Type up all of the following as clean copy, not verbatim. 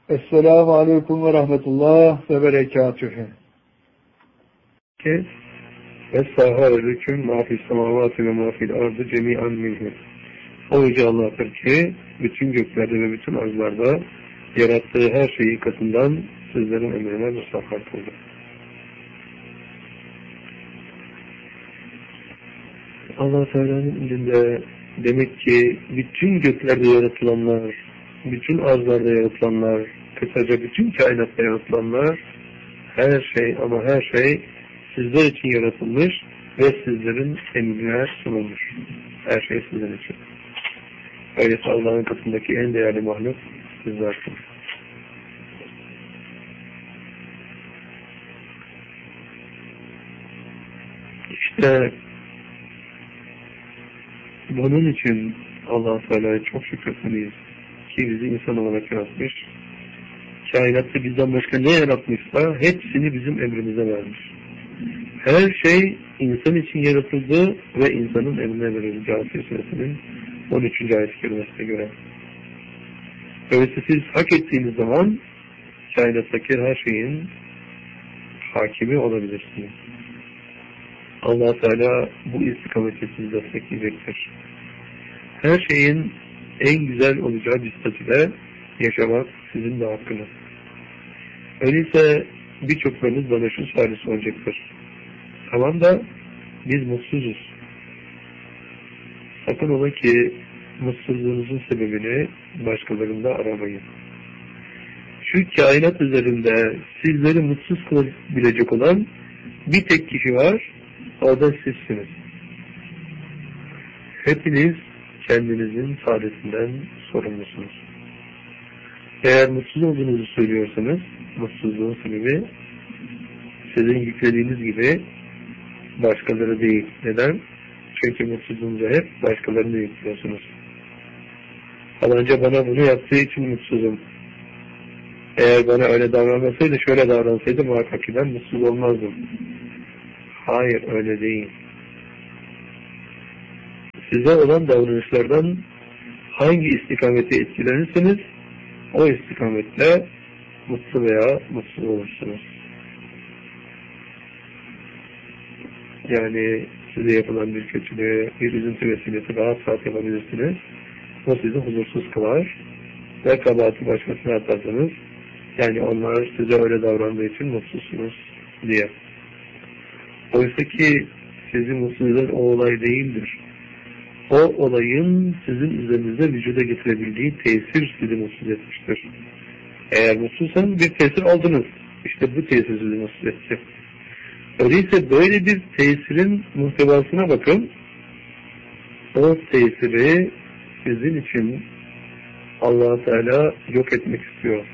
Esselamu Aleyküm ve Rahmetullah ve Berekatühü. Ve lüküm ma fis semavati ve ma fil ardı cemi'an minhu. O Yüce Allah'tır ki bütün göklerde ve bütün arzlarda yarattığı her şeyi katından sizlerin emrine musahhar kıldı. Allah Teala'nın indinde demek ki bütün göklerde yaratılanlar, bütün arzlarda yaratılanlar, kısaca bütün kainatta yaratılanlar, her şey ama her şey sizler için yaratılmış ve sizlerin emrine sunulmuş. Her şey sizler için. Öyleyse Allah'ın katındaki en değerli mahluk sizlersiniz. İşte bunun için Allah-u Teala'ya çok şükretmeliyiz ki bizi insan olarak yaratmış. Kainatta bizden başka ne yaratmışsa hepsini bizim emrimize vermiş. Her şey insan için yaratıldı ve insanın emrine verildi. Câsiye Suresinin 13. ayet-i kerimesine göre. Öyleyse siz hak ettiğiniz zaman kainattaki her şeyin hakimi olabilirsiniz. Allah Teala bu istikameti sizi destekleyecektir. Her şeyin en güzel olacağı bir statüde yaşamak sizin de hakkınız. Öyleyse birçoklarınız bana şu suali soracaktır. Tamam da biz mutsuzuz. Sakın ola ki mutsuzluğunuzun sebebini başkalarında aramayın. Şu kainat üzerinde sizleri mutsuz kılabilecek olan bir tek kişi var, o da sizsiniz. Hepiniz kendinizin saadetinden sorumlusunuz. Eğer mutsuz olduğunuzu söylüyorsanız, mutsuzluğun sebebi sizin yüklediğiniz gibi başkaları değil. Neden? Çünkü mutsuzluğunuza hep başkalarını yüklüyorsunuz. Falanca bana bunu yaptığı için mutsuzum. Eğer bana öyle davranmasaydı, şöyle davransaydı muhakkak ki ben mutsuz olmazdım. Hayır, öyle değil. Size olan davranışlardan hangi istikamete etkilenirseniz o istikametle mutlu veya mutsuz olursunuz. Yani size yapılan bir kötülüğe, bir üzüntü vesilesi rahat yapabilirsiniz. O sizi huzursuz kılar ve kabahati başkasına atarsanız, yani onlar size öyle davrandığı için mutsuzsunuz diye. Oysa ki sizi mutsuz eden o olay değildir. O olayın sizin üzerinizde vücuda getirebildiği tesir sizi mutsuz etmiştir. Eğer mutsuzsanız bir tesir aldınız. İşte bu tesir sizi mutsuz etti. Öyleyse böyle bir tesirin muhtevasına bakın. O tesiri sizin için Allah-u Teala yok etmek istiyor.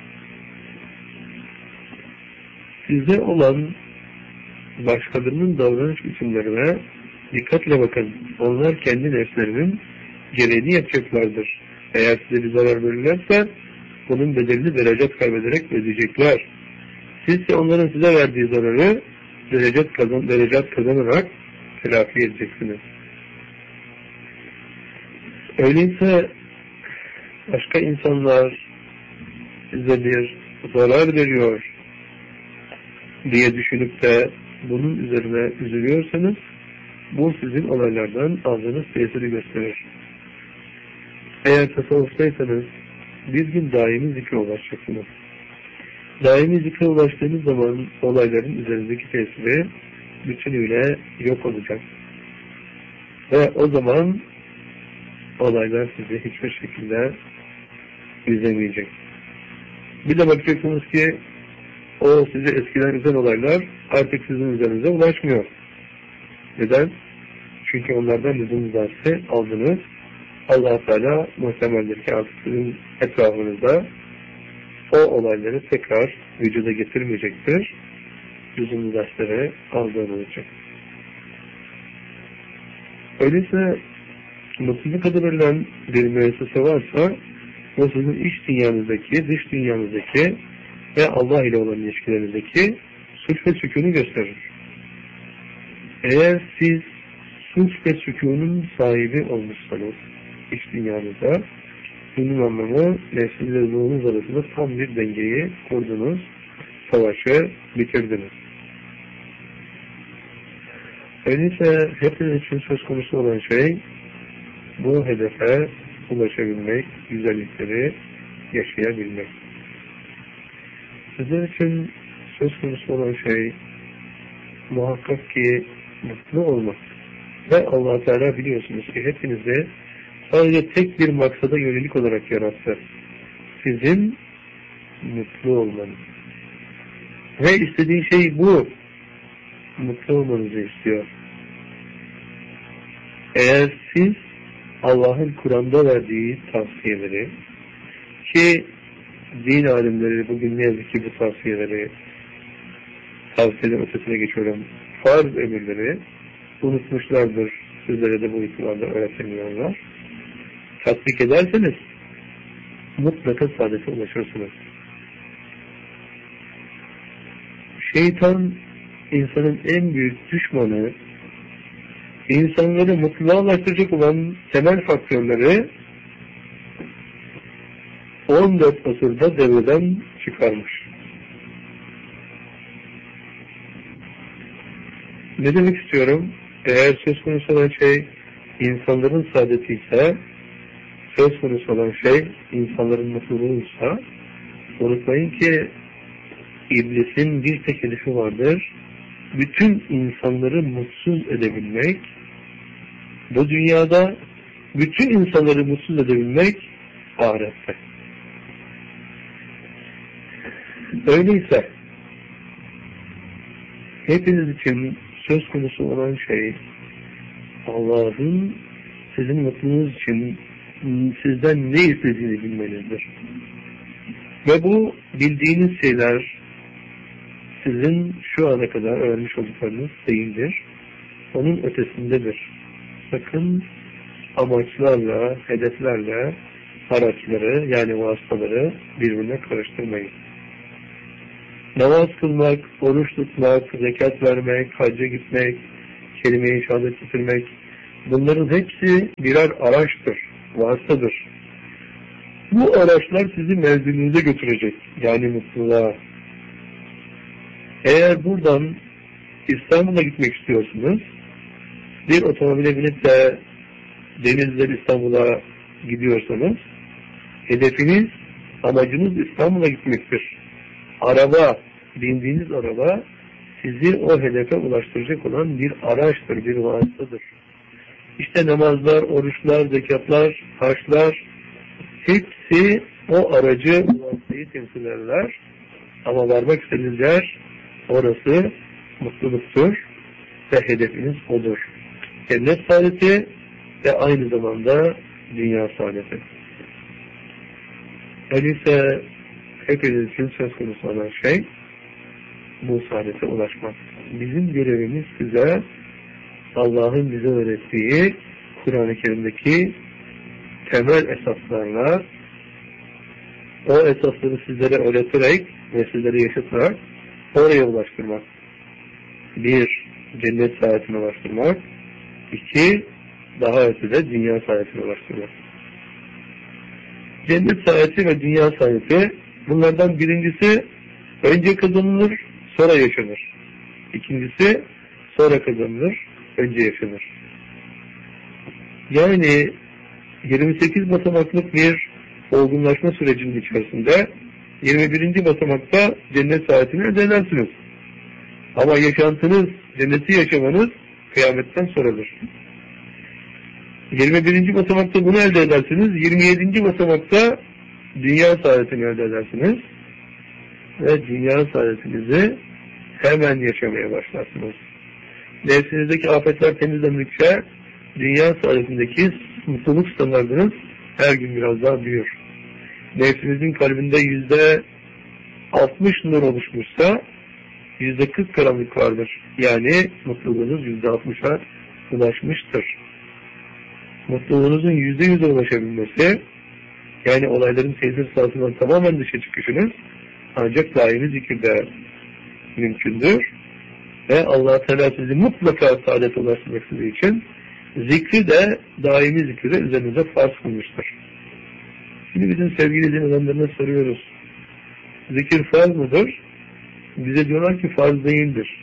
Size olan başkalarının davranış biçimlerine dikkatle bakın. Onlar kendi nefslerinin gereğini yapacaklardır. Eğer size bir zarar verirlerse bunun bedelini derecet kaybederek ödeyecekler. Siz ise onların size verdiği zararı derecet kazanarak telafi edeceksiniz. Öyleyse başka insanlar size bir zarar veriyor diye düşünüp de bunun üzerine üzülüyorsanız bu sizin olaylardan aldığınız tesiri gösterir. Eğer tasavvuftaysanız bir gün daimi zikre ulaşacaksınız. Daimi zikre ulaştığınız zaman olayların üzerindeki tesiri bütünüyle yok olacak. Ve o zaman olaylar sizi hiçbir şekilde üzemeyecek. Bir de bakacaksınız ki o size eskiden üzen olaylar artık sizin üzerinize ulaşmıyor. Neden? Çünkü onlardan lüzum dersi aldınız. Allah-u Teala muhtemeldir ki artık sizin etrafınızda o olayları tekrar vücuda getirmeyecektir. Lüzum dersleri aldığınız için. Öyleyse mutluluk adı verilen bir müessese varsa o sizin iç dünyanızdaki, dış dünyanızdaki ve Allah ile olan ilişkilerinizdeki sulh ve sükûnu gösterir. Eğer siz sulh ve sükûnun sahibi olmuşsanız iç dünyanızda bunun anlamı nefsinizle ruhunuz arasında tam bir dengeyi kurdunuz, savaşı bitirdiniz. Öyleyse hepiniz için söz konusu olan şey bu hedefe ulaşabilmek, güzellikleri yaşayabilmek. Sizler için söz konusu olan şey muhakkak ki mutlu olmak. Ve Allah Teala biliyorsunuz ki hepinizi sadece tek bir maksada yönelik olarak yarattı. Sizin mutlu olmanız. Ve istediği şey bu. Mutlu olmanızı istiyor. Eğer siz Allah'ın Kur'an'da verdiği tavsiyeleri, ki din alimleri bugün ne yazık ki bu tavsiyeleri, tavsiyelerin ötesine geçiyorum, farz emirleri unutmuşlardır. Sizlere de bu itibarda öğretemiyorlar. Tatbik ederseniz mutlaka saadete ulaşırsınız. Şeytan insanın en büyük düşmanı, insanları mutluluğa ulaştıracak olan temel faktörleri 14 asırda devreden çıkarmış. Ne demek istiyorum? Eğer söz konusu olan şey insanların saadeti ise, söz konusu olan şey insanların mutluluğuysa, unutmayın ki İblisin bir tek hedefi vardır. Bütün insanları mutsuz edebilmek, bu dünyada bütün insanları mutsuz edebilmek ahirette. Öyleyse hepiniz için söz konusu olan şey Allah'ın sizin mutluluğunuz için sizden ne istediğini bilmenizdir. Ve bu bildiğiniz şeyler sizin şu ana kadar öğrenmiş olduklarınız değildir. Onun ötesindedir. Sakın amaçlarla, hedeflerle araçları yani vasıtaları birbirine karıştırmayın. Namaz kılmak, oruç tutmak, zekat vermek, hacca gitmek, kelime-i şehadet getirmek, bunların hepsi birer araçtır, vasıtadır. Bu araçlar sizi menzilinize götürecek, yani mutluluğa. Eğer buradan İstanbul'a gitmek istiyorsunuz, bir otomobile binip de Denizli'den İstanbul'a gidiyorsanız, hedefiniz, amacınız İstanbul'a gitmektir. Bindiğiniz araba sizi o hedefe ulaştıracak olan bir araçtır, bir vasıtadır. İşte namazlar, oruçlar, zekatlar, haçlar, hepsi o aracı, vasıtayı temsil ederler. Ama varmak istediğiniz yer, orası mutluluktur ve hedefiniz odur. Cennet saadeti ve aynı zamanda dünya saadeti. Öyleyse hepiniz için söz konusu olan şey bu saadete ulaşmak. Bizim görevimiz size Allah'ın bize öğrettiği Kur'an-ı Kerim'deki temel esaslarla o esasları sizlere öğreterek ve sizlere yaşatarak oraya ulaştırmak. 1. Cennet saadetine ulaştırmak. 2. Daha ötede dünya saadetine ulaştırmak. Cennet saadeti ve dünya saadeti, bunlardan birincisi önce kazanılır, sonra yaşanır. İkincisi sonra kazanılır, önce yaşanır. Yani 28 basamaklık bir olgunlaşma sürecinin içerisinde 21. basamakta cennet saadetini elde edersiniz. Ama yaşantınız, cenneti yaşamanız kıyametten sonradır. 21. basamakta bunu elde edersiniz. 27. basamakta dünya saadetini elde edersiniz. Ve dünya saadetinizi hemen yaşamaya başlarsınız. Nefsinizdeki afetler temizlendikçe dünya saadetindeki mutluluk standartınız her gün biraz daha büyür. Nefsinizin kalbinde %60 nur oluşmuşsa %40 karanlık vardır. Yani mutluluğunuz %60'a ulaşmıştır. Mutluluğunuzun %100'e ulaşabilmesi, yani olayların tesir sahasından tamamen dışa çıkışınız ancak daimi zikirde mümkündür. Ve Allah Teala sizi mutlaka saadete ulaştırmak için zikri de daimi zikri de üzerinize farz kılmıştır. Şimdi bizim sevgili dinleyenlerine soruyoruz. Zikir farz mıdır? Bize diyorlar ki farz değildir.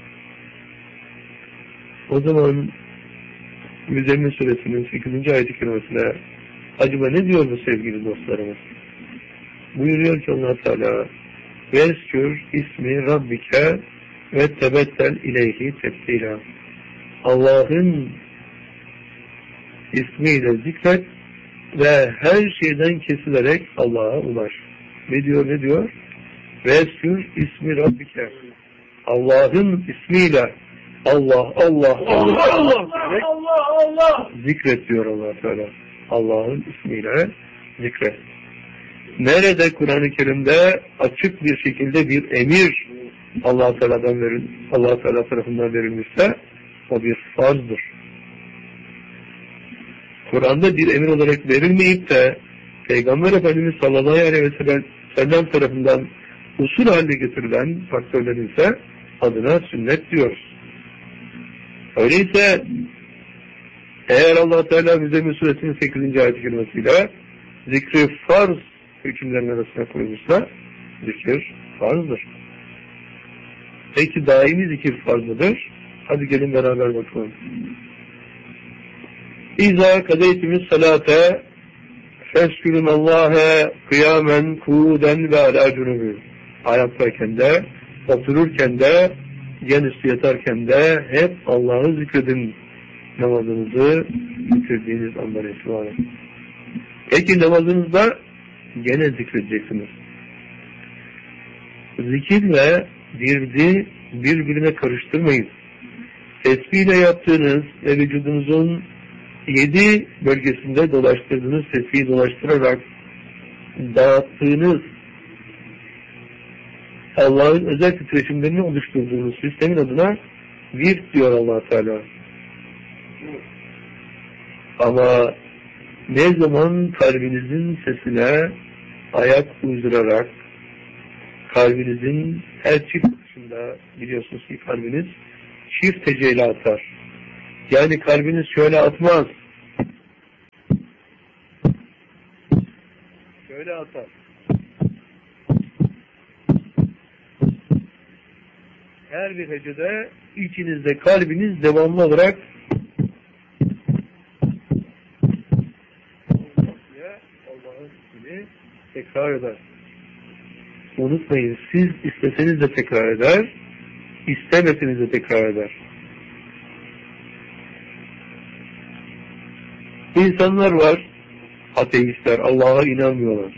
O zaman Müzzemmil Suresinin 8. ayet-i kerimesine acaba ne diyor bu sevgili dostlarımız? Buyuruyor ki Allah Teala Veskür ismi Rabbike ve tebettel ileyhi tebdila. Allah'ın ismiyle zikret ve her şeyden kesilerek Allah'a ulaş. Ne diyor? Veskür ismi Rabbike. Allah'ın ismiyle Allah zikret diyor Allah Teala. Allah'ın ismiyle zikret. Nerede Kur'an-ı Kerim'de açık bir şekilde bir emir Allah Teala tarafından verilmişse o bir farzdır. Kur'an'da bir emir olarak verilmeyip de Peygamber Efendimiz sallallahu aleyhi ve sellem tarafından usul haline getirilen faktörlerin ise adına sünnet diyoruz. Öyleyse eğer Allah Teala Müzzemmil Suresinin 8. ayet-i kerimesiyle zikri farz hükümlerinin arasına koymuşsa zikir farzdır. Peki daimi zikir farz mıdır? Hadi gelin beraber bakalım. İzâ kadeytimiz salâte feskürün Allah'e kıyamen kuuden ve alâ cunubü. Ayaktayken de, otururken de, yan üstü yatarken de hep Allah'ı zikredin. Namazınızı bitirdiğiniz andan itibaren. Peki namazınızda gene zikredeceksiniz. Zikirle virdi birbirine karıştırmayın. Tesbihle yaptığınız ve vücudunuzun 7 bölgesinde dolaştırdığınız tesbihi dolaştırarak dağıttığınız Allah'ın özel titreşimlerini oluşturduğunuz sistemin adına virt diyor Allah Teala. Ama ne zaman kalbinizin sesine ayak uydırarak kalbinizin her çift dışında biliyorsunuz ki kalbiniz çift tecelli atar. Yani kalbiniz şöyle atmaz. Şöyle atar. Her bir hecede içinizde kalbiniz devamlı olarak Allah'ın ismini tekrar eder. Unutmayın, siz isteseniz de tekrar eder, istemeseniz de tekrar eder. İnsanlar var, ateistler, Allah'a inanmıyorlar.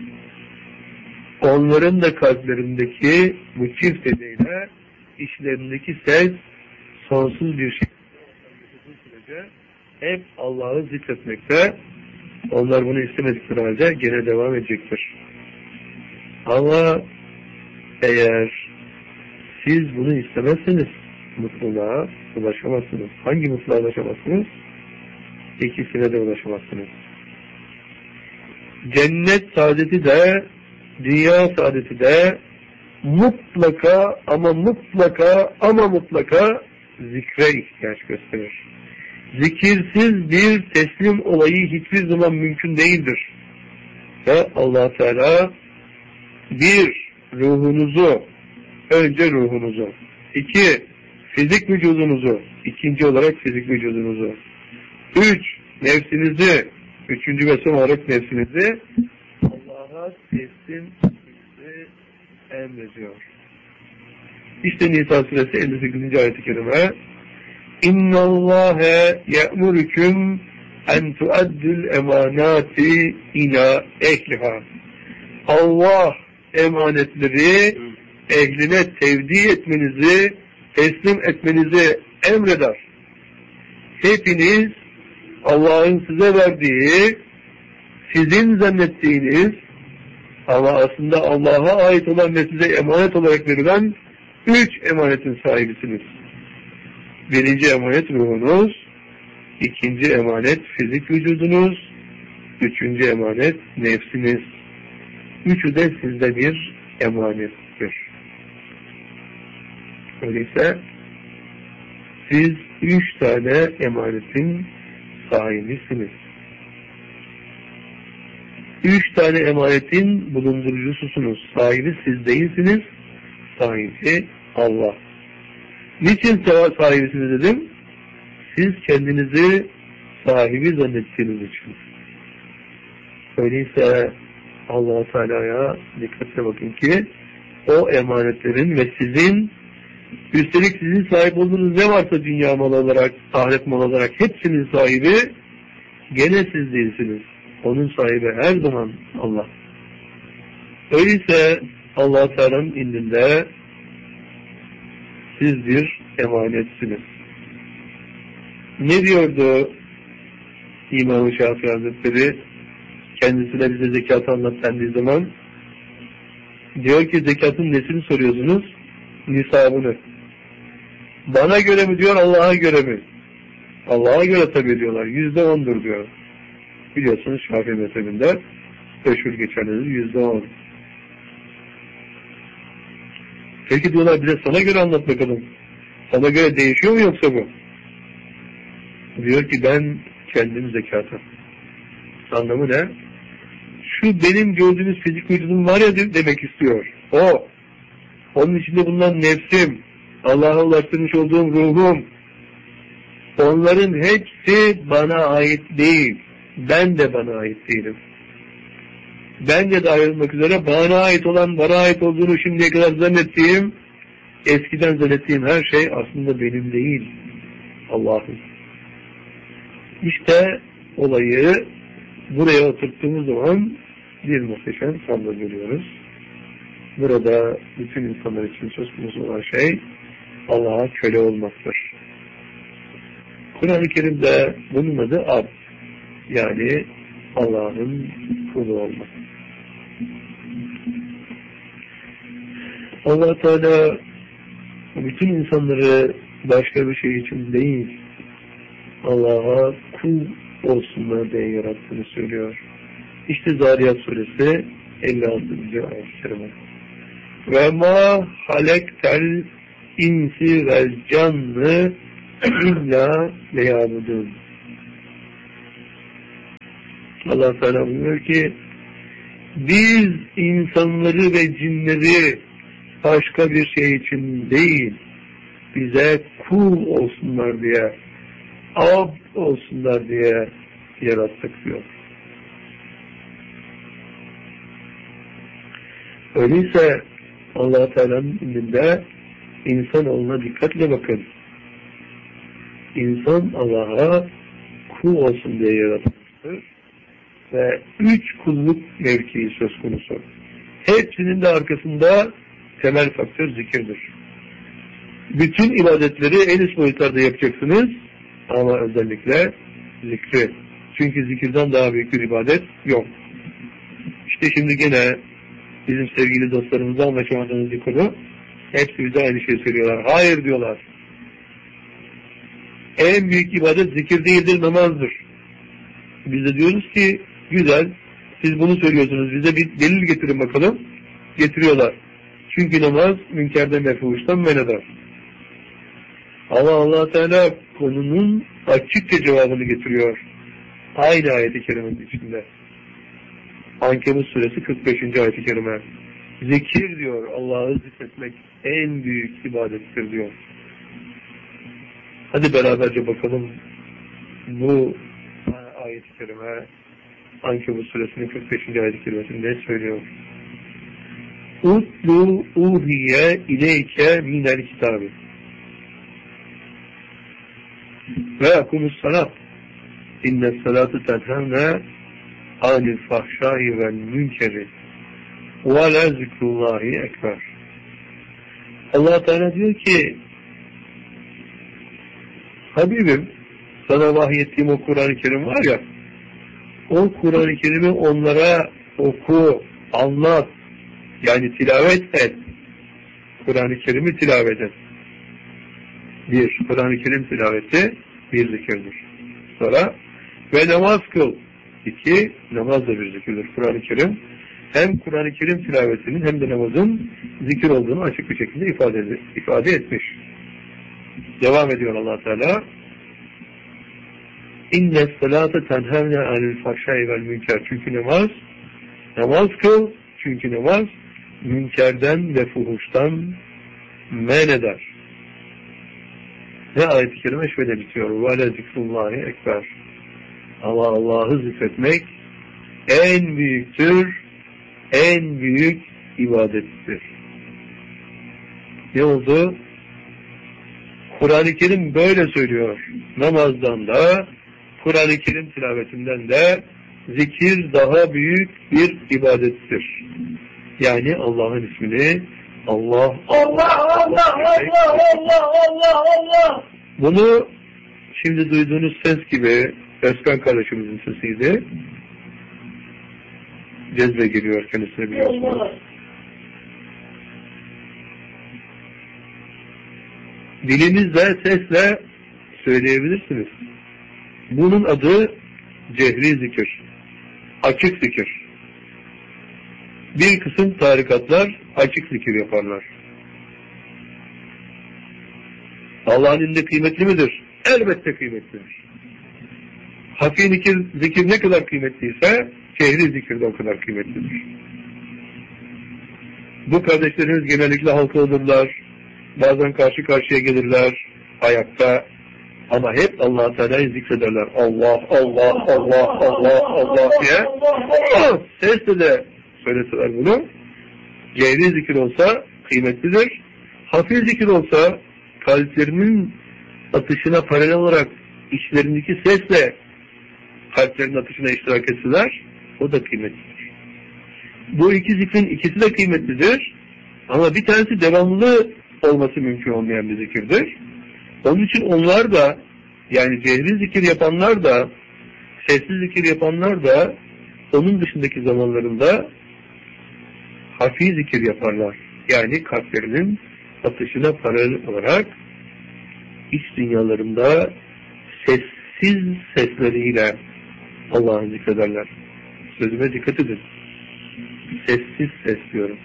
Onların da kalplerindeki bu çift edeyle işlerindeki ses sonsuz bir şekilde hep Allah'ı zikretmekte. Onlar bunu istemedikleri halde gene devam edecektir. Ama eğer siz bunu istemezseniz mutluluğa ulaşamazsınız. Hangi mutluluğa ulaşamazsınız? İkisine de ulaşamazsınız. Cennet saadeti de dünya saadeti de mutlaka zikre ihtiyaç gösterir. Zikirsiz bir teslim olayı hiçbir zaman mümkün değildir. Ve Allah Teala bir, önce ruhunuzu, 2, fizik vücudunuzu, ikinci olarak fizik vücudunuzu, 3, nefsinizi, üçüncü ve son olarak nefsinizi Allah'a teslim etmenizi emrediyor. İşte Nisa suresi 58. ayet-i kerime İnna Allahe ye'murüküm en tuaddül emanati ila ehliha. Allah emanetleri ehline tevdi etmenizi, teslim etmenizi emreder. Hepiniz Allah'ın size verdiği, sizin zannettiğiniz ama aslında Allah'a ait olan ve size emanet olarak verilen 3 emanetin sahibisiniz. Birinci emanet ruhunuz, ikinci emanet fizik vücudunuz, üçüncü emanet nefsiniz. Üçü de sizde bir emanettir. Öyleyse siz 3 tane emanetin sahibisiniz. 3 tane emanetin bulundurucususunuz. Sahibi siz değilsiniz. Sahibi Allah. Niçin sahibisiniz dedim? Siz kendinizi sahibi zannettiğiniz için. Öyleyse Allah-u Teala'ya dikkatle bakın ki o emanetlerin ve sizin, üstelik sizin sahip olduğunuz ne varsa dünya malı olarak, ahiret malı olarak hepsinin sahibi gene siz değilsiniz. Onun sahibi her zaman Allah. Öyleyse Allah-u Teala'nın indinde siz bir emanetsiniz. Ne diyordu İmam-ı Şafii Hazretleri kendisine bize zekatı anlattığı zaman? Diyor ki zekatın nesini soruyorsunuz? Nisabını. Bana göre mi diyor, Allah'a göre mi? Allah'a göre tabi diyorlar. %10'dur diyor. Biliyorsunuz Şafii mezhebinde meşhur geçerlidir %10. Peki diyorlar bize sana göre anlat bakalım. Sana göre değişiyor mu yoksa bu? Diyor ki ben kendim zekatım. Anlamı ne? Şu benim gördüğünüz fizik vücudum var ya demek istiyor. O. Onun içinde bulunan nefsim, Allah'a ulaştırmış olduğum ruhum, onların hepsi bana ait değil. Ben de bana ait değilim. Ben de dahil olmak üzere bana ait olan, bana ait olduğunu şimdiye kadar zannettiğim, eskiden zannettiğim her şey aslında benim değil. Allah'ın. İşte olayı buraya oturttuğumuz zaman bir muhteşem tablo görüyoruz. Burada bütün insanlar için söz konusu olan şey Allah'a köle olmaktır. Kur'an-ı Kerim'de bunun adı abd, yani Allah'ın kulu olmak. Allah Teala bütün insanları başka bir şey için değil, Allah'a kul olsunlar diye yarattığını söylüyor. İşte Zariyat suresi 56. ayet-i kerime. Ve ma halektel insi vel canlı illa leyabudun. Allah Teala buyuruyor ki biz insanları ve cinleri başka bir şey için değil, bize kul olsunlar diye, abd olsunlar diye yarattık diyor. Öyleyse Allah Teala'nın indinde insanoğluna dikkatle bakın. İnsan Allah'a kul olsun diye yaratılmıştır ve 3 kulluk mevkii söz konusu. Hepsinin de arkasında temel faktör zikirdir. Bütün ibadetleri en üst boyutlarda yapacaksınız ama özellikle zikri. Çünkü zikirden daha büyük bir ibadet yok. İşte şimdi gene bizim sevgili dostlarımızla anlaşamadığımız bir konu. Hepsi bize aynı şeyi söylüyorlar. Hayır diyorlar. En büyük ibadet zikir değildir, namazdır. Biz de diyoruz ki güzel, siz bunu söylüyorsunuz, bize bir delil getirin bakalım. Getiriyorlar. Çünkü namaz münkerden ve fuhuştan men eder. Ama Allah Teala konunun açıkça cevabını getiriyor. Aynı ayet-i kerimenin içinde. Ankebut suresi 45. ayet-i kerime. Zikir diyor, Allah'ı zikretmek en büyük ibadettir diyor. Hadi beraberce bakalım bu ayet-i kerime Ankebut suresinin 45. ayet-i kerimesinde ne söylüyor? Utlu uhiye ileyke minel kitabı ve akumus salat inne salatu tenhevne anil fahşai vel münkeri ve la zikrullahi ekber. Allah Teala diyor ki Habibim, sana vahyettiğim o Kur'an-ı Kerim var ya, o Kur'an-ı Kerim'i onlara oku, anlat, yani tilavet et. Kur'an-ı Kerim'i tilavet et. Bir, Kur'an-ı Kerim tilaveti bir zikirdir. Sonra, ve namaz kıl. İki, namaz da bir zikirdir. Kur'an-ı Kerim, hem Kur'an-ı Kerim tilavetinin hem de namazın zikir olduğunu açık bir şekilde ifade etmiş. Devam ediyor Allah Teala. İnne salate tenhevne anil fahşai vel münker. Çünkü namaz Namaz kıl, çünkü namaz münkerden ve fuhuştan men eder. Ve ayet-i kerime şöyle bitiyor. وَلَا ذِكْرُ اللّٰهِ ekber. Ama Allah'ı zikretmek en büyüktür, en büyük ibadettir. Ne oldu? Kur'an-ı Kerim böyle söylüyor. Namazdan da, Kur'an-ı Kerim tilavetinden de zikir daha büyük bir ibadettir. Yani Allah'ın ismini Allah, Allah, Allah, Allah, Allah, Allah, Allah. Bunu şimdi duyduğunuz ses gibi Özkan kardeşimizin sesiydi. Cezbe geliyor kendisine, biliyorsunuz. Dilinizle, sesle söyleyebilirsiniz. Bunun adı cehri zikir, açık zikir. Bir kısım tarikatlar açık zikir yaparlar. Allah'ın indinde kıymetli midir? Elbette kıymetlidir. Hafi zikir ne kadar kıymetliyse cehri zikir de o kadar kıymetlidir. Bu kardeşlerimiz genellikle halka olurlar, bazen karşı karşıya gelirler ayakta, ama hep Allah-u Teala'yı zikrederler. Allah, Allah, Allah, Allah, Allah diye. Sesle de söyleseler bunu. Cehri zikir olsa kıymetlidir. Hafif zikir olsa kalplerinin atışına paralel olarak içlerindeki sesle kalplerinin atışına iştirak etseler, o da kıymetlidir. Bu iki zikrin ikisi de kıymetlidir. Ama bir tanesi devamlı olması mümkün olmayan bir zikirdir. Onun için onlar da, yani cehri zikir yapanlar da, sessiz zikir yapanlar da onun dışındaki zamanlarında hafif zikir yaparlar. Yani kalplerinin atışına paralel olarak iç dünyalarında sessiz sesleriyle Allah'ı zikrederler. Sözüme dikkat edin. Sessiz ses diyorum.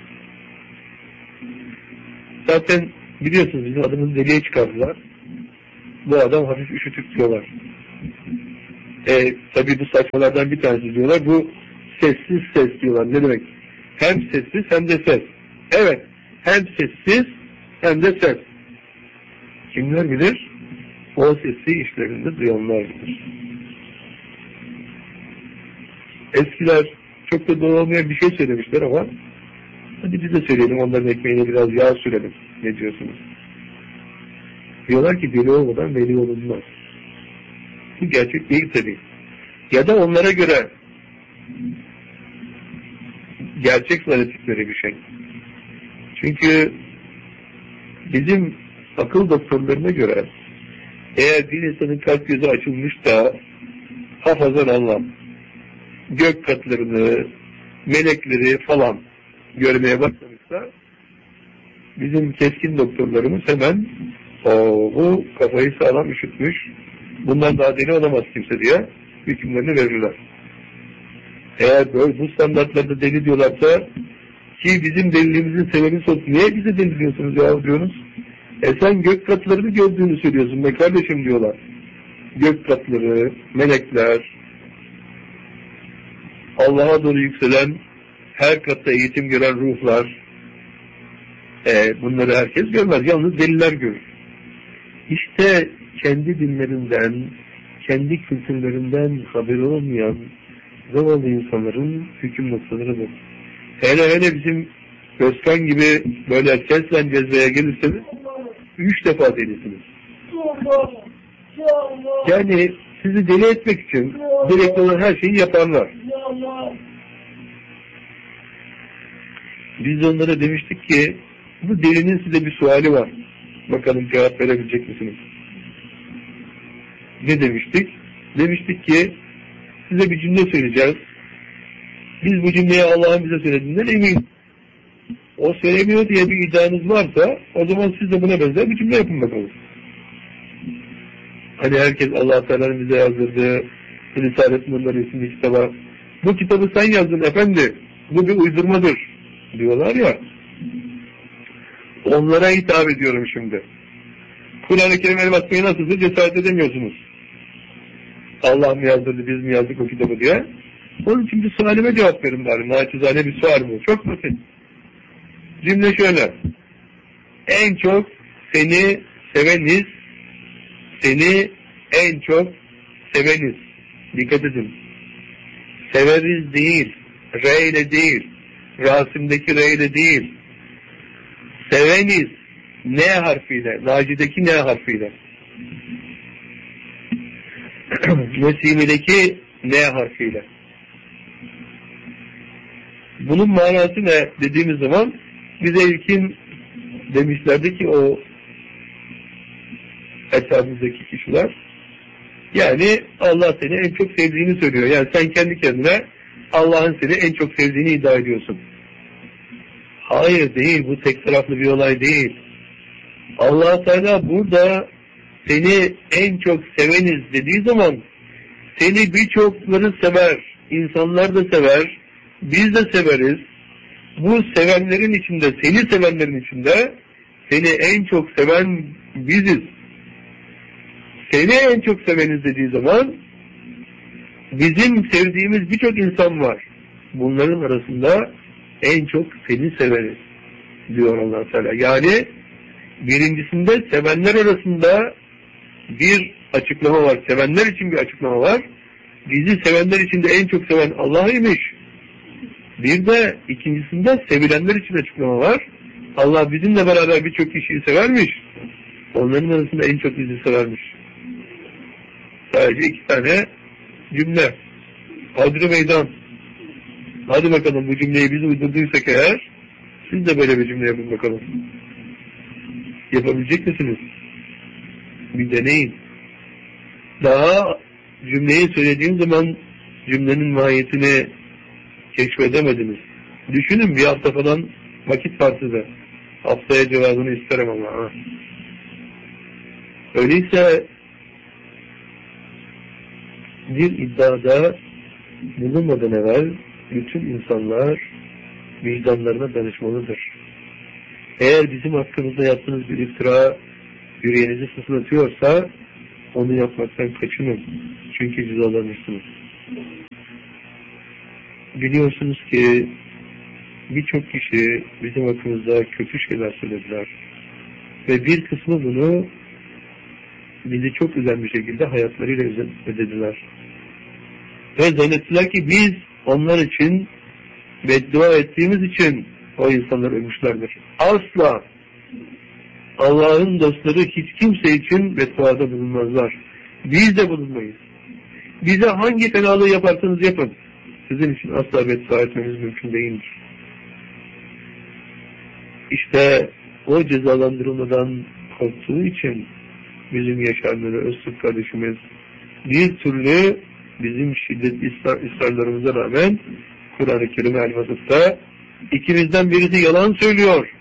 Zaten biliyorsunuz bizim adımızı deliye çıkardılar. Bu adam hafif üşütük diyorlar. Tabii bu saçmalardan bir tanesi diyorlar. Bu sessiz ses diyorlar. Ne demek? Hem sessiz hem de ses. Evet. Hem sessiz hem de ses. Kimler bilir? O sesi işlerinde duyanlar bilir. Eskiler çok da doğru olmayan bir şey söylemişler ama hadi biz de söyleyelim, onların ekmeğine biraz yağ sürelim. Ne diyorsunuz? Diyorlar ki deli olmadan veli olunmaz. Bu gerçek değil tabii. Ya da onlara göre gerçek zannettikleri bir şey. Çünkü bizim akıl doktorlarına göre eğer bir insanın kalp gözü açılmış da hafazan Allah gök katlarını, melekleri falan görmeye başlamışsa bizim keskin doktorlarımız hemen bu kafayı sağlam üşütmüş, bundan daha deli olamaz kimse diye hükümlerini verirler. Eğer böyle bu standartlarda deli diyorlarsa, ki bizim deliliğimizin sebebi sos, niye bize deli diyorsunuz ya diyorsunuz? Sen gök katlarını gördüğünü söylüyorsun be kardeşim diyorlar. Gök katları, melekler, Allah'a doğru yükselen, her katta eğitim gören ruhlar, bunları herkes görmez. Yalnız deliler görür. İşte kendi dinlerinden, kendi kültürlerinden haberi olmayan zavallı insanların hüküm noktaları bu. Hele bizim Özkan gibi böyle seslen cezbeye gelirseniz 3 defa delisiniz. Yani sizi deli etmek için gerekli olan her şeyi yaparlar. Biz onlara demiştik ki bu delinin size bir suali var. Bakalım cevap verebilecek misiniz? Ne demiştik? Demiştik ki size bir cümle söyleyeceğiz. Biz bu cümleyi Allah'ın bize söylediğinden eminiz. O söylemiyor diye bir iddianız varsa o zaman siz de buna benzer bir cümle yapın bakalım. Hani herkes Allah Teala'nın bize yazdırdığı Risale-i Nurları isimli kitaba, bu kitabı sen yazdın efendi, bu bir uydurmadır diyorlar ya, onlara hitap ediyorum şimdi. Kur'an-ı Kerim el basmaya nasıldır cesaret edemiyorsunuz. Allah mı yazdırdı, biz mi yazdık o kitabı diye. Onun için bir sualime cevap verin bari. Naçizane bir sual bu. Çok basit. Cümle şöyle. En çok seni seveniz, seni en çok seveniz. Dikkat edin. Severiz değil, re ile değil, Rasim'deki re ile değil. Seveniz, N harfiyle, Naci'deki N harfiyle. Nesimi'deki N harfiyle. Bunun manası ne dediğimiz zaman bize ilkin demişlerdi ki o etrafımızdaki kişiler, yani Allah seni en çok sevdiğini söylüyor. Yani sen kendi kendine Allah'ın seni en çok sevdiğini iddia ediyorsun. Hayır, değil. Bu tek taraflı bir olay değil. Allah Teala burada seni en çok seveniz dediği zaman seni birçokları sever. İnsanlar da sever. Biz de severiz. Bu sevenlerin içinde, seni sevenlerin içinde seni en çok seven biziz. Seni en çok seveniz dediği zaman bizim sevdiğimiz birçok insan var. Bunların arasında en çok seni severiz diyor Allah Teala. Yani birincisinde sevenler arasında bir açıklama var. Sevenler için bir açıklama var. Bizi sevenler için de en çok seven Allah'ıymış. Bir de ikincisinde sevilenler için açıklama var. Allah bizimle beraber birçok kişiyi severmiş. Onların arasında en çok bizi severmiş. Sadece 2 tane cümle. Hadri meydan. Hadi bakalım, bu cümleyi biz uydurduysak eğer, siz de böyle bir cümle yapın bakalım. Yapabilecek misiniz? Bir deneyin. Daha cümleyi söylediğim zaman cümlenin mahiyetini keşfedemediniz. Düşünün, bir hafta falan vakit var size. Haftaya cevabını isterim ama. Ha. Öyleyse bir iddiada bulunmadan evvel bütün insanlar vicdanlarına danışmalıdır. Eğer bizim hakkımızda yaptığınız bir iftira yüreğinizi sızlatıyorsa onu yapmaktan kaçının. Çünkü cezalanırsınız. Biliyorsunuz ki birçok kişi bizim hakkımızda kötü şeyler söylediler. Ve bir kısmı bunu bizi çok üzen bir şekilde hayatlarıyla ödediler. Ve zannettiler ki biz onlar için beddua ettiğimiz için o insanlar ölmüşlerdir. Asla Allah'ın dostları hiç kimse için bedduada bulunmazlar. Biz de bulunmayız. Bize hangi fenalığı yaparsanız yapın, sizin için asla beddua etmeniz mümkün değildir. İşte o cezalandırılmadan korktuğu için bizim Yaşar Nuri Öztürk kardeşimiz bir türlü bizim şiddet ısrarlarımıza rağmen Kur'an-ı Kerim'e el-Vasıf'ta ikimizden birisi yalan söylüyor.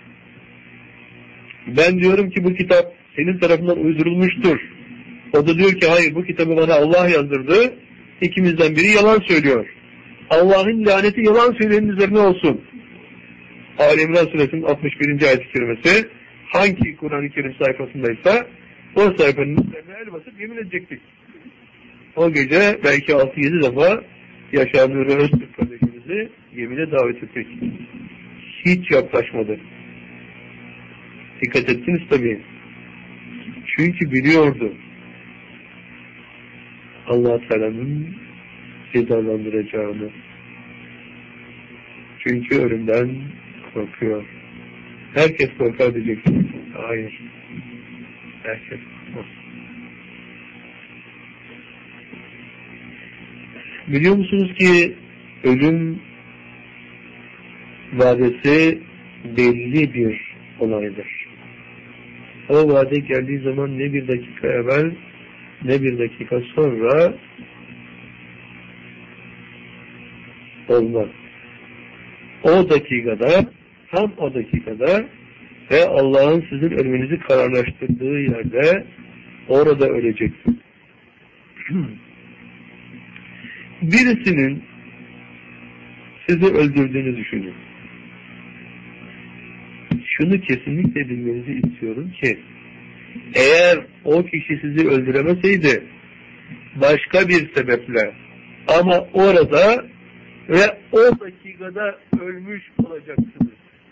Ben diyorum ki bu kitap senin tarafından uydurulmuştur. O da diyor ki hayır, bu kitabı bana Allah yazdırdı. İkimizden biri yalan söylüyor. Allah'ın laneti yalan söyleyenin üzerine olsun. Ali İmran Suresinin 61. ayet-i kerimesi hangi Kur'an-ı Kerim sayfasındaysa o sayfanın üzerine el basıp yemin edecektik. O gece belki 6-7 defa Yaşar Nuri Öztürk kardeşimizi yemine davet ettik. Hiç yaklaşmadı. Dikkat ettiniz tabii. Çünkü biliyordu Allah Teala'nın cezalandıracağını. Çünkü ölümden korkuyor. Herkes korkar diyeceksiniz. Hayır. Herkes korkmaz. Biliyor musunuz ki ölüm vadesi belli bir olaydır. O vade geldiği zaman ne bir dakika evvel ne bir dakika sonra olmaz. O dakikada, tam o dakikada ve Allah'ın sizin ölümünüzü kararlaştırdığı yerde orada öleceksin. Birisinin sizi öldürdüğünü düşünün. Şunu kesinlikle bilmenizi istiyorum ki eğer o kişi sizi öldüremeseydi başka bir sebeple ama orada ve o dakikada ölmüş olacaksınız.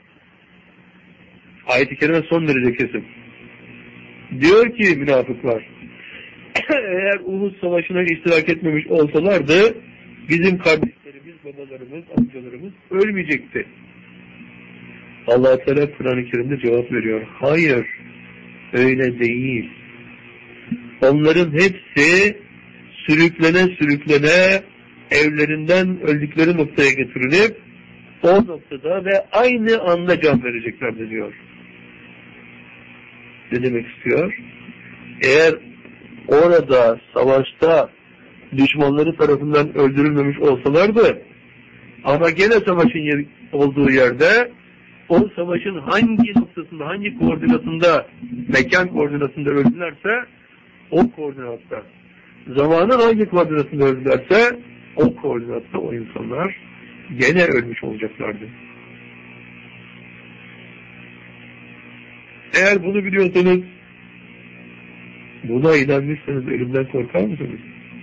Ayet-i kerime son derece kesin. Diyor ki münafıklar, eğer Uhud Savaşı'na iştirak etmemiş olsalardı, bizim kardeşlerimiz, babalarımız, amcalarımız ölmeyecekti. Allah Teala Kur'an-ı Kerim'de cevap veriyor. Hayır, öyle değil. Onların hepsi sürüklene evlerinden öldükleri noktaya getirilip o noktada ve aynı anda can vereceklerdir diyor. Ne demek istiyor? Eğer orada savaşta düşmanları tarafından öldürülmemiş olsalardı ama gene savaşın olduğu yerde o savaşın hangi noktasında, hangi koordinatında, mekan koordinatında öldülerse o koordinatta, zamanın hangi koordinatında öldülerse o koordinatta o insanlar gene ölmüş olacaklardı. Eğer bunu biliyorsanız, buna inanmışsanız ölümden korkar mısınız?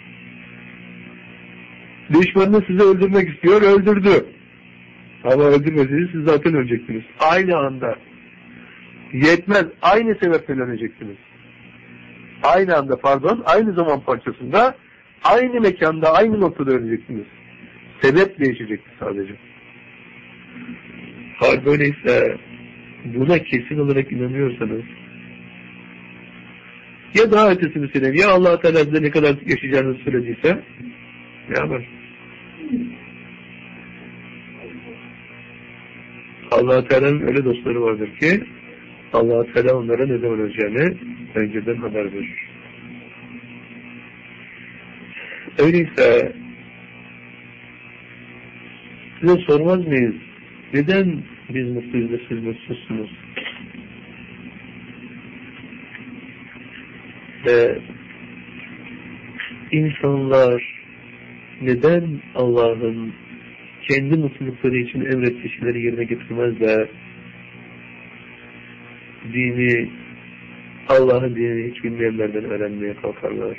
Düşmanınız sizi öldürmek istiyor, öldürdü. Ama öldürmeseniz siz zaten öleceksiniz. Aynı anda. Yetmez, aynı sebepten öleceksiniz. Aynı anda aynı zaman parçasında, aynı mekanda, aynı noktada öleceksiniz. Sebep değişecektir sadece. Hal böyleyse, buna kesin olarak inanıyorsanız, ya daha ötesini söyleyeyim, ya Allah-u Teala size ne kadar yaşayacağınızı söylediyse, ne yapar? Allah-u Teala'nın öyle dostları vardır ki, Allah-u Teala onlara ne zaman öleceğini önceden haber verir. Öyleyse, size sormaz mıyız? Neden biz mutluyuz da siz mutsuzsunuz? Ve insanlar neden Allah'ın kendi mutlulukları için emrettiği şeyleri yerine getirmez de dini, Allah'ın dinini hiç bilmeyenlerden öğrenmeye kalkarlar?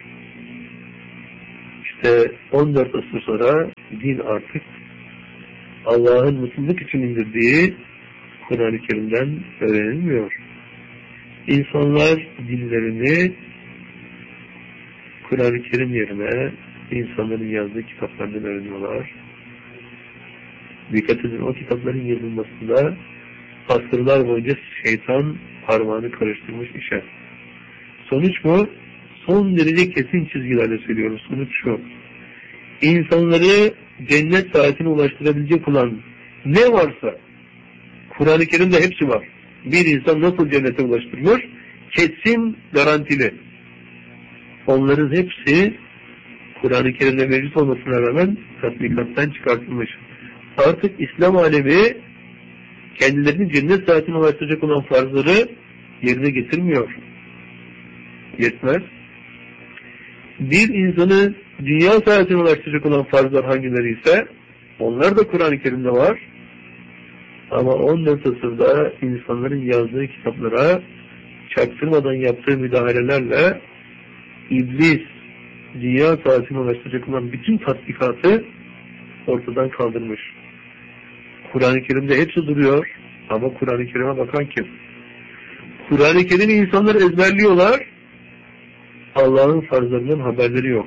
İşte 14 asır sonra din artık Allah'ın mutluluk için indirdiği Kur'an-ı Kerim'den öğrenilmiyor. İnsanlar dinlerini Kur'an-ı Kerim yerine insanların yazdığı kitaplardan öğreniyorlar. Dikkat edin, o kitapların yazılmasında asırlar boyunca şeytan parmağını karıştırmış işe. Sonuç mu? Son derece kesin çizgilerle söylüyoruz. Sonuç şu: İnsanları cennet saatine ulaştırabilecek olan ne varsa Kur'an-ı Kerim'de hepsi var. Bir insan nasıl cennete ulaştırılır? Kesin, garantili. Onların hepsi Kur'an-ı Kerim'de mevcut olmasına rağmen tatbikattan çıkartılmış. Artık İslam alemi kendilerini cennet saatine ulaştıracak olan farzları yerine getirmiyor. Yetmez. Bir insanı dünya saatine ulaştıracak olan farzlar hangileri ise onlar da Kur'an-ı Kerim'de var. Ama 14 asırda insanların yazdığı kitaplara çaktırmadan yaptığı müdahalelerle İblis dünya saatine ulaştıracak olan bütün tatbikatı ortadan kaldırmış. Kur'an-ı Kerim'de hepsi duruyor ama Kur'an-ı Kerim'e bakan kim? Kur'an-ı Kerim'i insanlar ezberliyorlar, Allah'ın farzlarından haberleri yok.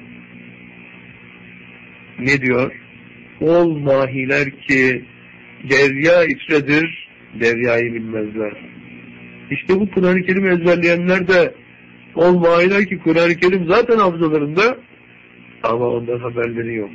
Ne diyor? Ol mahiler ki derya içredir, deryayı bilmezler. İşte bu Kur'an-ı Kerim'i ezberleyenler de ol mahiler ki Kur'an-ı Kerim zaten hafızalarında ama ondan haberleri yok.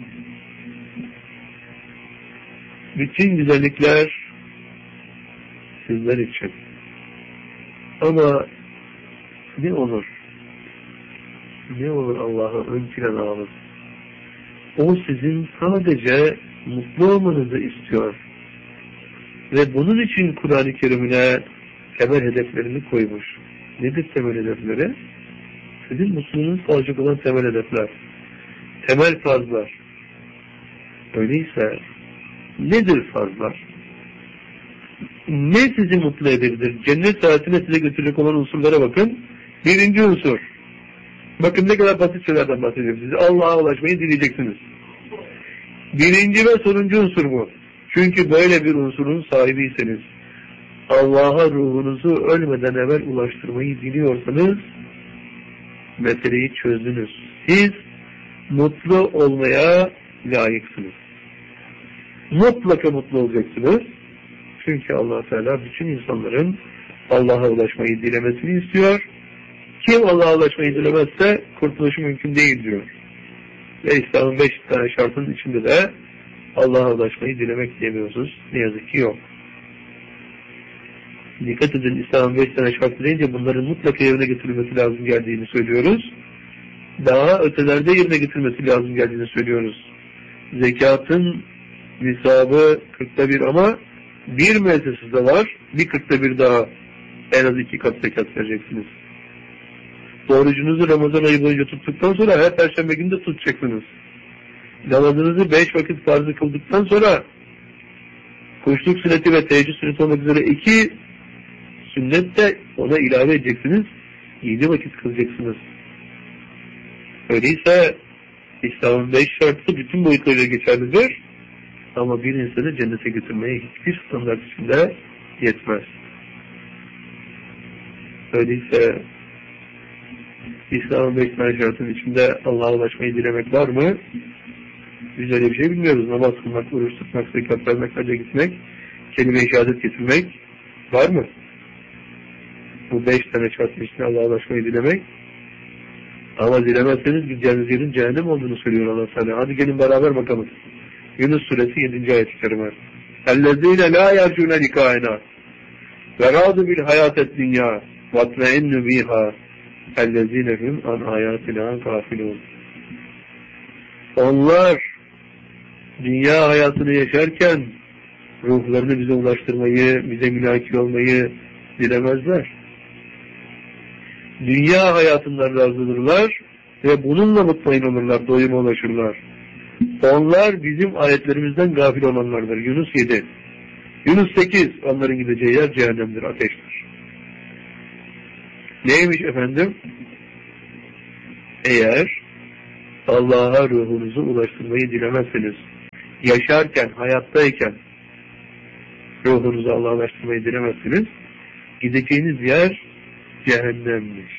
Bütün güzellikler sizler için. Ama ne olur? Ne olur Allah'a ön plana alın. O sizin sadece mutlu olmanızı istiyor. Ve bunun için Kur'an-ı Kerim'ine temel hedeflerini koymuş. Nedir temel hedefleri? Sizin mutluluğunuz olacak olan temel hedefler. Temel farzlar. Öyleyse nedir farzlar? Ne sizi mutlu edebilir? Cennet saatine size götürecek olan unsurlara bakın. Birinci unsur. Bakın ne kadar basit şeylerden bahsediyorum size. Allah'a ulaşmayı dileyeceksiniz. Birinci ve sonuncu unsur bu. Çünkü böyle bir unsurun sahibiyseniz, Allah'a ruhunuzu ölmeden evvel ulaştırmayı diliyorsanız, meseleyi çözdünüz. Siz mutlu olmaya layıksınız. Mutlaka mutlu olacaksınız. Çünkü Allah Teala bütün insanların Allah'a ulaşmayı dilemesini istiyor. Kim Allah'a ulaşmayı dilemezse kurtuluşu mümkün değil diyor. Ve İslam'ın 5 tane şartının içinde de Allah'a ulaşmayı dilemek diyemiyorsunuz. Ne yazık ki yok. Dikkat edin, İslam'ın 5 tane şartı deyince bunların mutlaka yerine getirilmesi lazım geldiğini söylüyoruz. Daha ötelerde yerine getirilmesi lazım geldiğini söylüyoruz. Zekatın nisabı 40'ta 1 ama bir müessesede var, bir 40'ta 1 daha en az 2 kat zekat vereceksiniz. Orucunuzu Ramazan ayı boyunca tuttuktan sonra her perşembe günü de tutacaksınız. Namazınızı 5 vakit farzı kıldıktan sonra kuşluk sünneti ve teheccüd sünneti olmak üzere 2 sünnet de ona ilave edeceksiniz. 7 vakit kılacaksınız. Öyleyse İslam'ın 5 şartı bütün boyutlarıyla geçerlidir. Ama bir insanı cennete götürmeye hiçbir standart içinde yetmez. Öyleyse İslam'ın 5 tane şartının içinde Allah'a ulaşmayı dilemek var mı? Biz öyle bir şey bilmiyoruz. Namaz kılmak, oruç tutmak, zekat vermek, hacca gitmek, kelime-i şehadet getirmek var mı? Bu 5 tane şartın içinde Allah'a ulaşmayı dilemek. Ama dilemezseniz gideceğiniz yerin cehennem olduğunu söylüyor Allah Teala. Hadi gelin beraber bakalım. Yunus suresi 7. ayet-i kerime. اَلَّذ۪ينَ لَا يَرْجُونَ لِكَائِنَا وَرَادُ بِالْحَيَاتِ الدُّنْيَا وَاتْمَئِنُّ بِيهَا اَلَّذ۪ينَ هُمْ عَنْ آيَاتِنَا غَافِلُونَ. Onlar dünya hayatını yaşarken ruhlarını bize ulaştırmayı, bize mülaki olmayı dilemezler. Dünya hayatından razıdırlar ve bununla mutmain olurlar, doyuma ulaşırlar. Onlar bizim ayetlerimizden gafil olanlardır. Yunus 7. Yunus 8. Onların gideceği yer cehennemdir, ateştir. Neymiş efendim? Eğer Allah'a ruhunuzu ulaştırmayı dilemezseniz, yaşarken, hayattayken ruhunuzu Allah'a ulaştırmayı dilemezseniz, gideceğiniz yer cehennemmiş.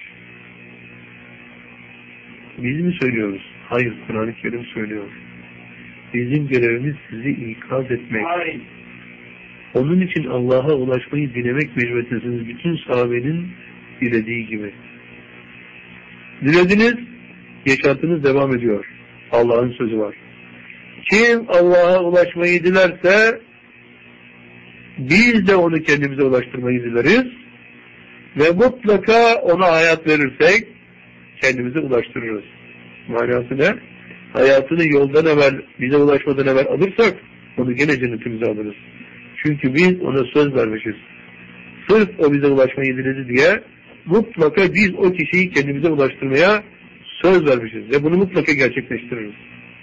Biz mi söylüyoruz? Hayır, Kur'an-ı Kerim söylüyor. Bizim görevimiz sizi ikaz etmek. Hayır. Onun için Allah'a ulaşmayı dilemek mecburiyetindesiniz. Bütün sahabenin dilediği gibi. Dilediniz, yaşantınız devam ediyor. Allah'ın sözü var. Kim Allah'a ulaşmayı dilerse biz de onu kendimize ulaştırmayı dileriz ve mutlaka ona hayat verirsek kendimize ulaştırırız. Manası ne? Hayatını yoldan evvel, bize ulaşmadan evvel alırsak onu gene cennetimize alırız. Çünkü biz ona söz vermişiz. Sırf o bize ulaşmayı diledi diye mutlaka biz o kişiyi kendimize ulaştırmaya söz vermişiz ve bunu mutlaka gerçekleştiririz.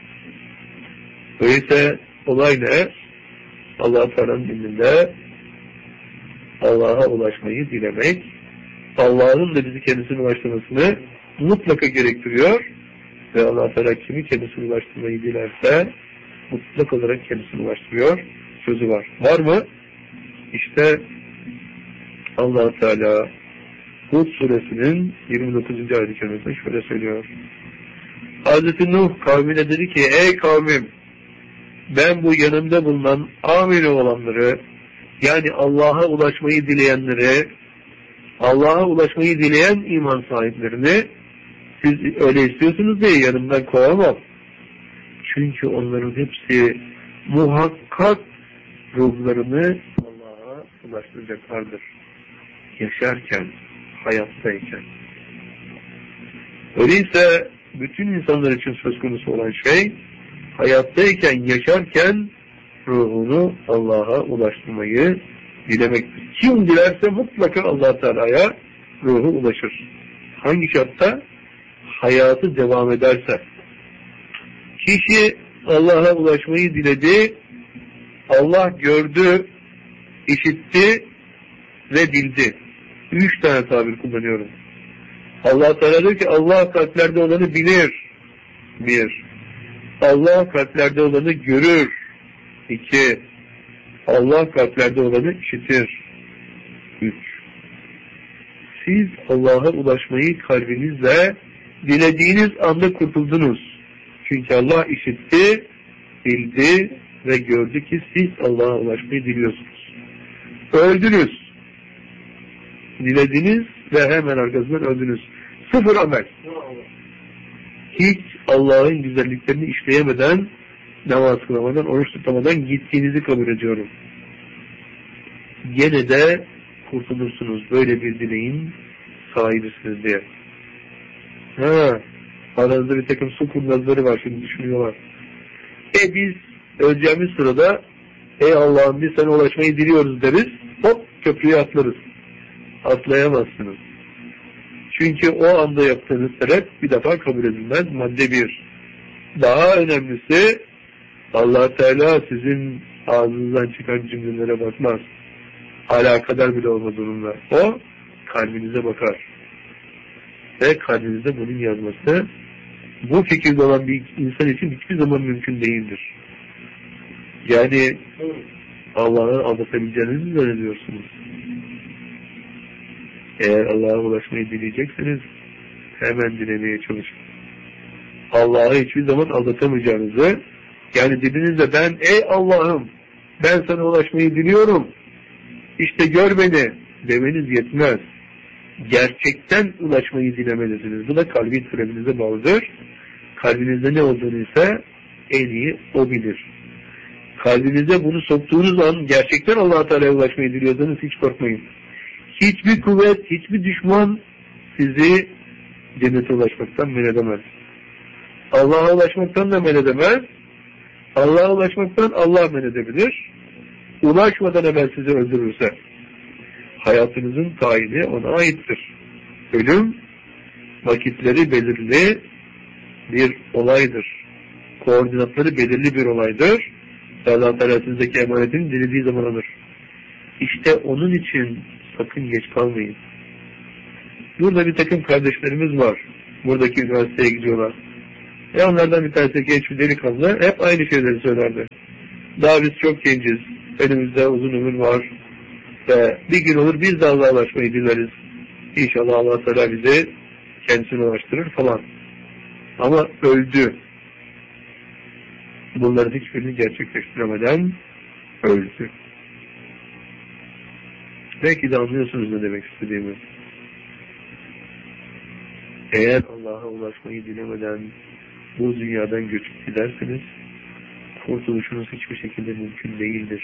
Öyleyse olay ne? Allah-u Teala'nın ilminde Allah'a ulaşmayı dilemek, Allah'ın da bizi kendisine ulaştırmasını mutlaka gerektiriyor ve Allah-u Teala kimi kendisine ulaştırmayı dilerse mutlak olarak kendisine ulaştırıyor sözü var. Var mı? İşte Allah-u Teala Hud suresinin 29. ayet-i kerimesinde şöyle söylüyor. Hazreti Nuh kavmine dedi ki, ey kavmim, ben bu yanımda bulunan amiri olanları, yani Allah'a ulaşmayı dileyenleri, Allah'a ulaşmayı dileyen iman sahiplerini siz öyle istiyorsunuz diye yanımdan kovamam. Çünkü onların hepsi muhakkak ruhlarını Allah'a ulaştıracaklardır. Yaşarken, hayattayken. Öyleyse bütün insanlar için söz konusu olan şey, hayattayken, yaşarken ruhunu Allah'a ulaştırmayı dilemektir. Kim dilerse mutlaka Allah Teala'ya ruhu ulaşır. Hangi şartta? Hayatı devam ederse. Kişi Allah'a ulaşmayı diledi, Allah gördü, işitti ve bildi. 3 tane tabir kullanıyorum. Allah Teala diyor ki Allah kalplerde olanı bilir. Bir. Allah kalplerde olanı görür. 2. Allah kalplerde olanı işitir. 3. Siz Allah'a ulaşmayı kalbinizle dilediğiniz anda kurtuldunuz. Çünkü Allah işitti, bildi ve gördü ki siz Allah'a ulaşmayı diliyorsunuz. Öldünüz. Dilediniz ve hemen arkasından öldünüz. Sıfır amel. Hiç Allah'ın güzelliklerini işleyemeden, namaz kılamadan, oruç tutamadan gittiğinizi kabul ediyorum. Gene de kurtulursunuz. Böyle bir dileğin sahibisiniz diye. Aranızda bir takım su kurnazları var, şimdi düşünüyorlar. Biz öleceğimiz sırada ey Allah'ım biz sana ulaşmayı diliyoruz deriz. Hop köprüye atlarız. Atlayamazsınız. Çünkü o anda yaptığınız talep bir defa kabul edilmez. Madde 1. Daha önemlisi Allah Teala sizin ağzınızdan çıkan cümlelere bakmaz. Alakadar bile olmaz onunla. O kalbinize bakar. Ve kalbinizde bunun yazması bu fikirde olan bir insan için hiçbir zaman mümkün değildir. Yani Allah'ı aldatabileceğinizi mi zannediyorsunuz? Eğer Allah'a ulaşmayı dileyecekseniz hemen dilemeye çalışın. Allah'ı hiçbir zaman aldatamayacağınızı, yani dilinizde ben ey Allah'ım ben sana ulaşmayı diliyorum, işte gör beni demeniz yetmez. Gerçekten ulaşmayı dilemelisiniz. Bu da kalbin türevinize bağlıdır. Kalbinizde ne olduğunu ise en iyi o bilir. Kalbinize bunu soktuğunuz an gerçekten Allah-u Teala'ya ulaşmayı diliyorsanız hiç korkmayın. Hiçbir kuvvet, hiçbir düşman sizi cennete ulaşmaktan men edemez. Allah'a ulaşmaktan da men edemez. Allah'a ulaşmaktan Allah men edebilir. Ulaşmadan evvel sizi öldürürse hayatınızın tayini ona aittir. Ölüm vakitleri belirli bir olaydır. Koordinatları belirli bir olaydır. Allah Teala sizdeki emanetini dilediği zaman alır. İşte onun için sakın geç kalmayın. Burada bir takım kardeşlerimiz var. Buradaki üniversiteye gidiyorlar. Onlardan bir tanesi genç bir delikanlı hep aynı şeyleri söylerdi. Daha biz çok genciz. Önümüzde uzun ömür var. Ve bir gün olur biz de Allah'a ulaşmayı dileriz. İnşallah Allah Teala bizi kendisine ulaştırır falan. Ama öldü. Bunların hiçbirini gerçekleştiremeden öldü. Belki de anlıyorsunuz ne demek istediğimi. Eğer Allah'a ulaşmayı dilemeden bu dünyadan göçüp giderseniz kurtuluşunuz hiçbir şekilde mümkün değildir.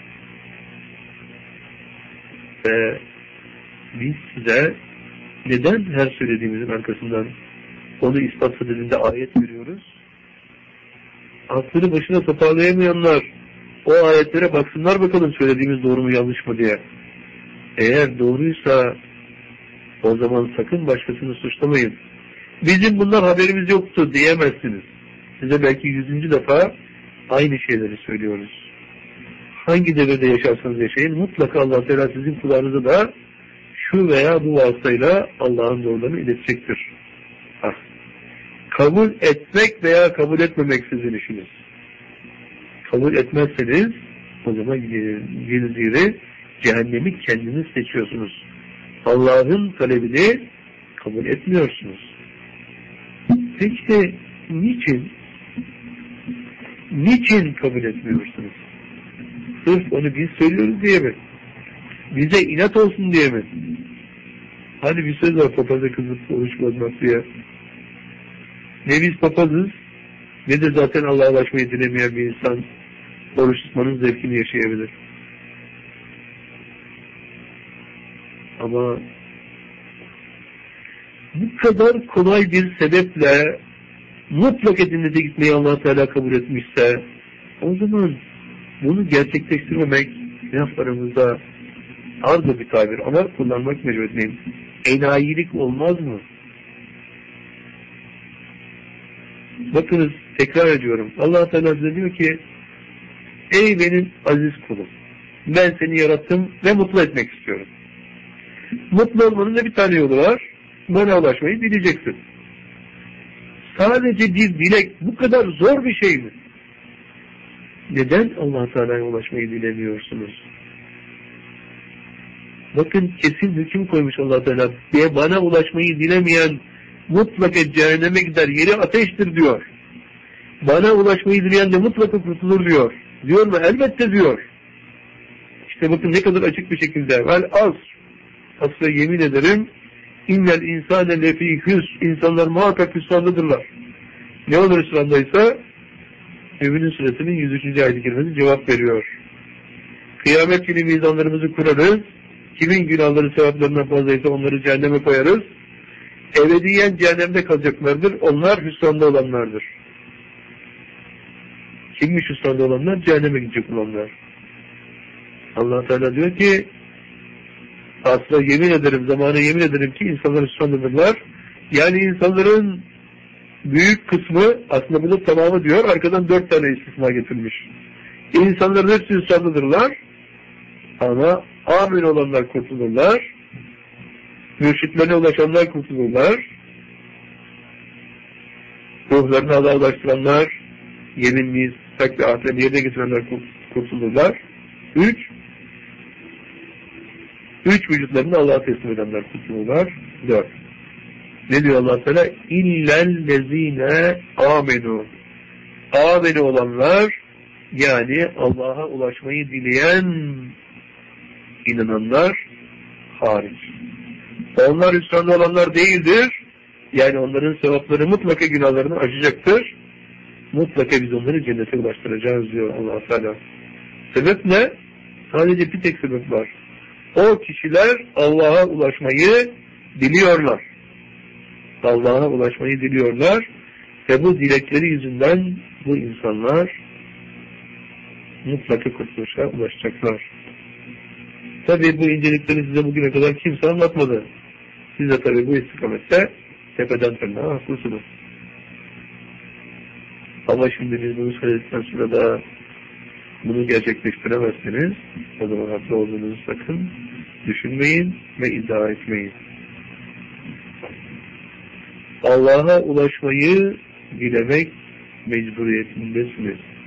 Ve biz size neden her söylediğimizin arkasından onu ispat edildiğinde ayet veriyoruz? Aklını başına toparlayamayanlar o ayetlere baksınlar bakalım söylediğimiz doğru mu yanlış mı diye. Eğer doğruysa o zaman sakın başkasını suçlamayın. Bizim bundan haberimiz yoktu diyemezsiniz. Size belki 100. defa aynı şeyleri söylüyoruz. Hangi devirde yaşarsanız yaşayın mutlaka Allah Teala sizin kulağınıza da şu veya bu vasıtayla Allah'ın doğrularını iletecektir. Kabul etmek veya kabul etmemek sizin işiniz. Kabul etmezseniz o zaman girdiği cehennemi kendiniz seçiyorsunuz. Allah'ın talebini kabul etmiyorsunuz. Peki niçin? Niçin kabul etmiyorsunuz? Sırf onu biz söylüyoruz diye mi? Bize inat olsun diye mi? Hani bir söz var papaza kızıp oruç bozmak diye. Ne biz papazız ne de zaten Allah'a ulaşmayı dilemeyen bir insan oruç tutmanın zevkini yaşayabilir. Ama bu kadar kolay bir sebeple mutlaka cennete gitmeyi Allah Teala kabul etmişse o zaman bunu gerçekleştirmemek laflarımızda arz bir tabir ama kullanmak mecburiyetindeyim. Enayilik olmaz mı? Bakınız tekrar ediyorum. Allah Teala size diyor ki ey benim aziz kulum ben seni yarattım ve mutlu etmek istiyorum. Mutlu olmanın da bir tane yolu var. Bana ulaşmayı dileyeceksin. Sadece bir dilek bu kadar zor bir şey mi? Neden Allah Teala'ya ulaşmayı dilemiyorsunuz? Bakın kesin hüküm koymuş Allah Teala. Bana ulaşmayı dilemeyen mutlaka cehenneme gider. Yeri ateştir diyor. Bana ulaşmayı dileyen de mutlaka kurtulur diyor. Diyor mu? Elbette diyor. İşte bakın ne kadar açık bir şekilde. Vel asla yemin ederim innel insane lefî hüsn. İnsanlar muhakkak hüsrandadırlar. Ne olur hüsrandaysa Mü'minin suresinin 103. ayet-i kerimesi cevap veriyor. Kıyamet günü mizanlarımızı kurarız. Kimin günahları sevaplarından fazlaysa onları cehenneme koyarız. Ebediyen cehennemde kalacaklardır. Onlar hüsranda olanlardır. Kimmiş hüsranda olanlar? Cehenneme gidecek olanlar. Allah Teala diyor ki asla yemin ederim, zamana yemin ederim ki insanlar hüsrandadırlar. Yani insanların büyük kısmı, aslında bunu tamamı diyor, arkadan 4 tane istisna getirmiş. İnsanların hepsi hüsrandadırlar ama amin olanlar kurtulurlar. Mürşitlerine ulaşanlar kurtulurlar. Ruhlarını Allah'a ulaştıranlar, yeminliyiz, takdir ahireti yerine getirenler kurtulurlar. 3 vücutlarını Allah'a teslim edenler kurtulurlar. 4. Ne diyor Allah Teala? İllellezine amenu. Amenu olanlar, yani Allah'a ulaşmayı dileyen inananlar hariç. Onlar hüsranda olanlar değildir. Yani onların sevapları mutlaka günahlarını aşacaktır. Mutlaka biz onları cennete ulaştıracağız diyor Allah Teala. Sebep ne? Sadece bir tek sebep var. O kişiler Allah'a ulaşmayı diliyorlar. Allah'a ulaşmayı diliyorlar ve bu dilekleri yüzünden bu insanlar mutlaka kurtuluşa ulaşacaklar. Tabii bu incelikleri size bugüne kadar kimse anlatmadı. Siz de tabii bu istikamette tepeden tırnağa haklısınız. Ama şimdi biz bunu söyledikten sonra da bunu gerçekleştiremezseniz o zaman haklı olduğunuzu sakın düşünmeyin ve iddia etmeyin. Allah'a ulaşmayı dilemek mecburiyetindesiniz.